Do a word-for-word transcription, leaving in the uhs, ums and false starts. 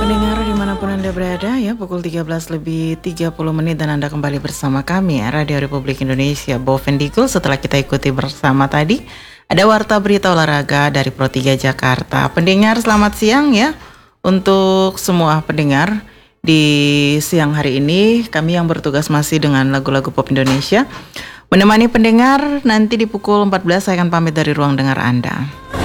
Pendengar dimanapun Anda berada ya, pukul tiga belas lebih tiga puluh menit dan Anda kembali bersama kami ya, Radio Republik Indonesia Bovendigul. Setelah kita ikuti bersama tadi, ada Warta Berita Olahraga dari Pro tiga Jakarta. Pendengar selamat siang ya, untuk semua pendengar. Di siang hari ini kami yang bertugas masih dengan lagu-lagu pop Indonesia. Menemani pendengar nanti di pukul empat belas saya akan pamit dari ruang dengar Anda.